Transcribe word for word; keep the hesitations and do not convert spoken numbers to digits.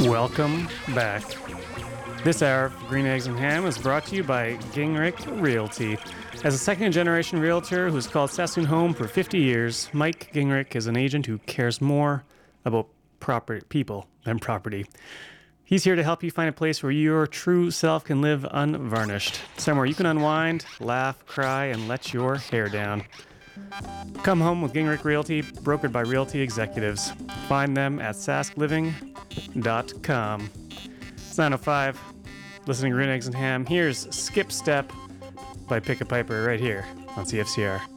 Welcome back. This hour of Green Eggs and Ham is brought to you by Gingrich Realty. As a second-generation realtor who's called Sassoon home for fifty years, Mike Gingrich is an agent who cares more about property, people than property. He's here to help you find a place where your true self can live unvarnished. Somewhere you can unwind, laugh, cry, and let your hair down. Come home with Gingrich Realty, brokered by Realty Executives. Find them at sask living dot com. It's nine oh five. Listening to Green Eggs and Ham. Here's Skip Step by Pick a Piper right here on C F C R.